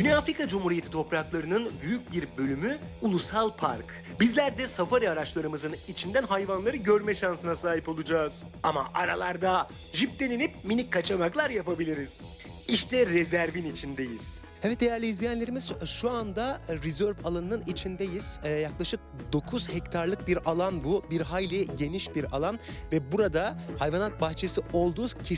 Güney Afrika Cumhuriyeti topraklarının büyük bir bölümü ulusal park. Bizler de safari araçlarımızın içinden hayvanları görme şansına sahip olacağız. Ama aralarda jipten inip minik kaçamaklar yapabiliriz. İşte rezervin içindeyiz. Evet değerli izleyenlerimiz, şu anda rezerv alanının içindeyiz. Yaklaşık 9 hektarlık bir alan bu. Bir hayli geniş bir alan ve burada hayvanat bahçesi olduğu